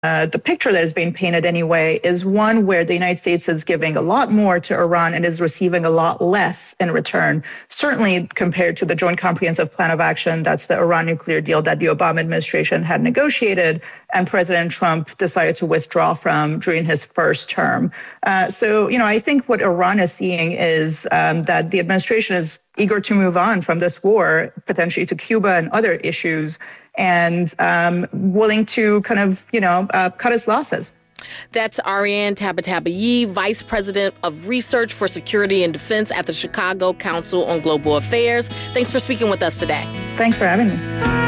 the picture that is being painted anyway is one where the United States is giving a lot more to Iran and is receiving a lot less in return, certainly compared to the Joint Comprehensive Plan of Action. That's the Iran nuclear deal that the Obama administration had negotiated and President Trump decided to withdraw from during his first term. I think what Iran is seeing is that the administration is eager to move on from this war, potentially to Cuba and other issues, and willing to kind of, cut its losses. That's Ariane Tabatabai, Vice President of Research for Security and Defense at the Chicago Council on Global Affairs. Thanks for speaking with us today. Thanks for having me.